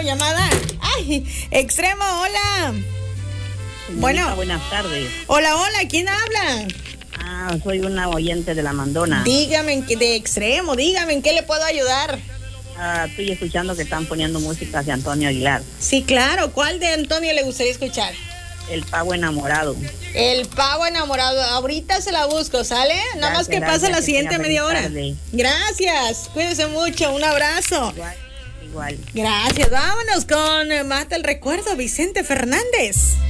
llamada. Ay, Extremo, hola. Bueno, buenas tardes. Hola, ¿quién habla? Soy una oyente de La Mandona. Dígame, de Extremo, dígame, ¿en qué le puedo ayudar? Estoy escuchando que están poniendo música de Antonio Aguilar. Sí, claro. ¿Cuál de Antonio le gustaría escuchar? El Pavo Enamorado. El Pavo Enamorado. Ahorita se la busco, ¿sale? Nada más que pasa la siguiente media hora. Gracias. Cuídese mucho. Un abrazo. Igual. Gracias. Vámonos con Mata el Recuerdo, Vicente Fernández.